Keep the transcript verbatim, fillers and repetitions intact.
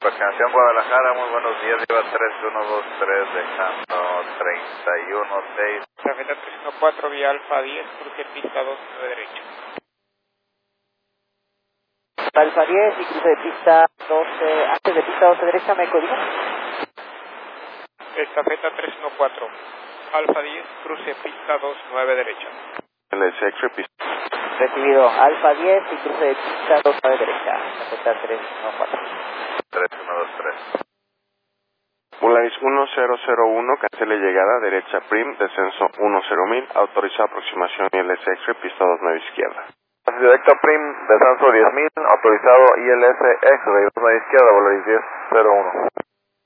Vacación Guadalajara, muy buenos días, lleva tres uno dos tres, dejando treinta y uno seis. Tarjeta tres uno cuatro, vía Alfa diez, cruce pista dos, nueve derecha. Alfa diez y cruce de pista doce, antes de pista doce derecha, ¿me código? Estafeta tres uno cuatro, Alfa diez, cruce pista dos, nueve derecha. L S X pista. Recibido, Alfa diez y cruce de pista dos, nueve derecha, tarjeta tres uno cuatro. tres uno dos tres. Volaris uno cero cero uno, cancele llegada, derecha Prim, descenso uno cero mil, autorizado aproximación I L S X, pista dos nueve izquierda. Directo Prim, descenso diez mil, autorizado I L S X, de izquierda, Volaris diez cero uno.